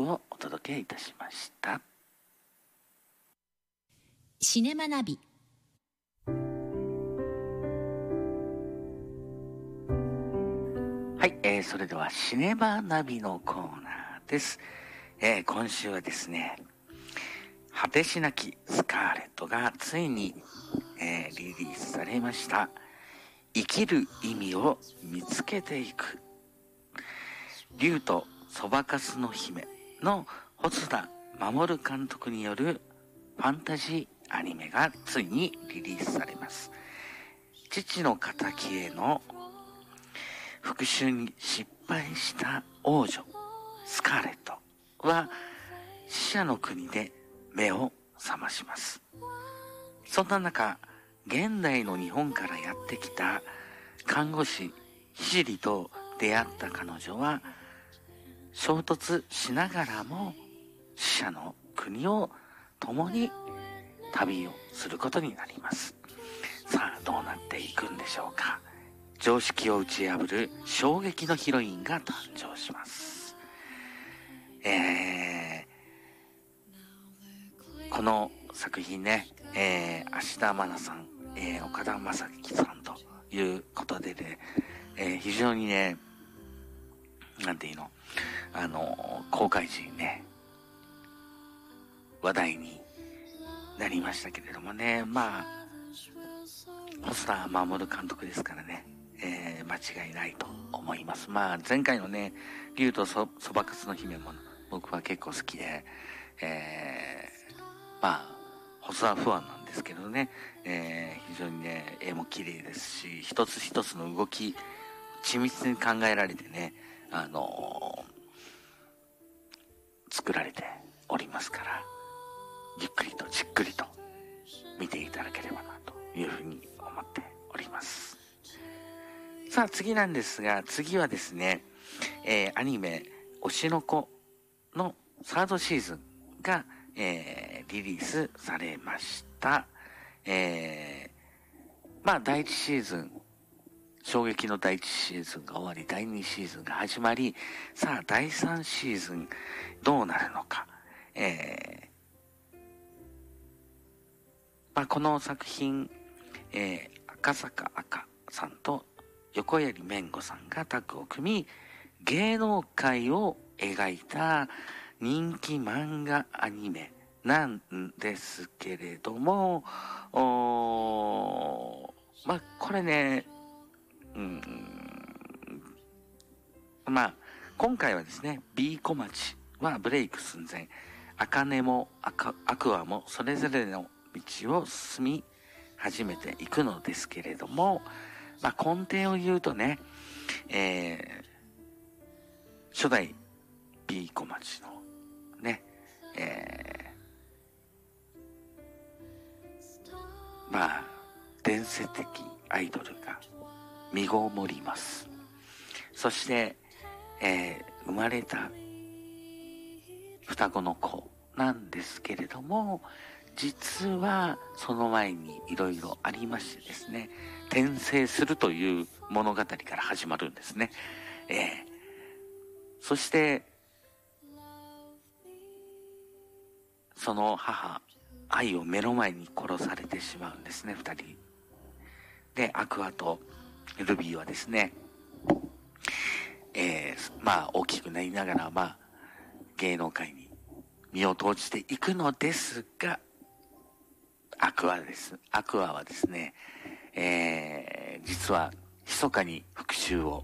曲をお届けいたしました。 シネマナビ。 はい、それではシネマナビのコーナーです。今週はですね、果てしなきスカーレットがついに、リリースされました。生きる意味を見つけていく。竜とそばかすの姫の細田守監督によるファンタジーアニメがついにリリースされます。父の仇への復讐に失敗した王女スカーレットは死者の国で目を覚まします。そんな中、現代の日本からやってきた看護師聖と出会った彼女は衝突しながらも死者の国を共に旅をすることになります。さあ、どうなっていくんでしょうか。常識を打ち破る衝撃のヒロインが誕生します。この作品ね、芦田愛菜さん、岡田将生さんということでね、非常にね、なんていうの、公開時にね、話題になりましたけれどもね、まあ、細田守監督ですからね、間違いないと思います。まあ、前回のね、竜とそばかすの姫も僕は結構好きで、まあ、細田不安なんですけどね、非常にね、絵も綺麗ですし、一つ一つの動き、緻密に考えられてね、作られておりますから、ゆっくりとじっくりと見ていただければなというふうに思っております。さあ次なんですが、次はですね、アニメ推しの子のサードシーズンが、リリースされました。まあ第一シーズン、衝撃の第一シーズンが終わり、第二シーズンが始まり、さあ第三シーズンどうなるのか。まあ、この作品、赤坂赤さんと横槍めんごさんがタッグを組み、芸能界を描いた人気漫画アニメなんですけれども、まあ、これね、まあ、今回はですね、B 小町はブレイク寸前、茜もアクアもそれぞれの道を進み始めていくのですけれども、まあ、根底を言うとね、初代 B 小町のね、まあ、伝説的アイドルが身ごもります。そして、生まれた双子の子なんですけれども、実はその前にいろいろありましてですね、転生するという物語から始まるんですね。そしてその母愛を目の前に殺されてしまうんですね、二人で。アクアとルビーはですね、まあ大きくなりながら、まあ芸能界に身を投じていくのですが、アクアはですね、実は密かに復讐を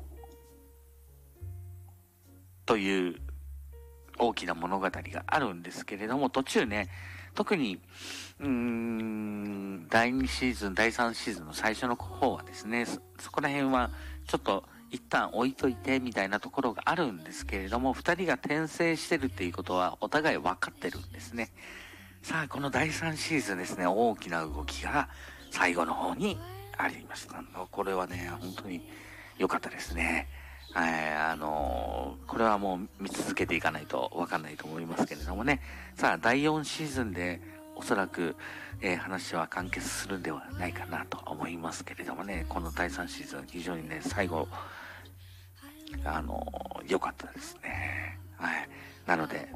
という大きな物語があるんですけれども、途中ね、特に第2シーズン第3シーズンの最初の方はですね、そこら辺はちょっと一旦置いといてみたいなところがあるんですけれども、2人が転生してるっていうことはお互い分かってるんですね。さあこの第3シーズンですね、大きな動きが最後の方にありました。これはね、本当に良かったですね。これはもう見続けていかないと分かんないと思いますけれどもね。さあ第4シーズンでおそらく、話は完結するんではないかなと思いますけれどもね、この第3シーズン非常にね、最後良かったですね。はい。なので